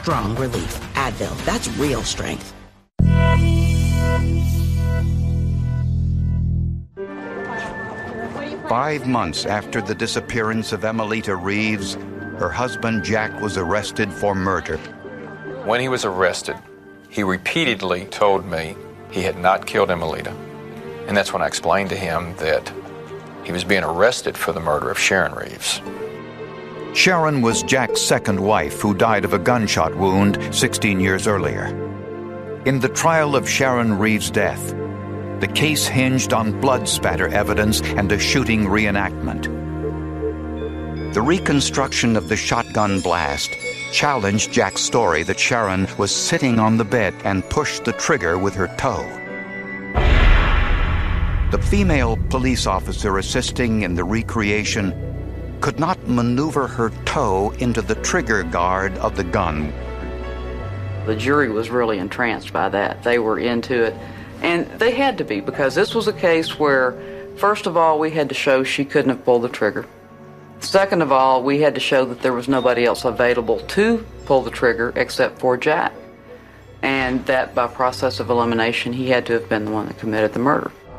strong relief. Advil, that's real strength. Five months after the disappearance of Emelita Reeves, her husband Jack was arrested for murder. When he was arrested, he repeatedly told me he had not killed Emelita. And that's when I explained to him that he was being arrested for the murder of Sharon Reeves. Sharon was Jack's second wife, who died of a gunshot wound 16 years earlier. In the trial of Sharon Reeves' death, the case hinged on blood spatter evidence and a shooting reenactment. The reconstruction of the shotgun blast challenged Jack's story that Sharon was sitting on the bed and pushed the trigger with her toe. The female police officer assisting in the recreation could not maneuver her toe into the trigger guard of the gun. The jury was really entranced by that. They were into it. And they had to be, because this was a case where, first of all, we had to show she couldn't have pulled the trigger. Second of all, we had to show that there was nobody else available to pull the trigger except for Jack. And that by process of elimination, he had to have been the one that committed the murder.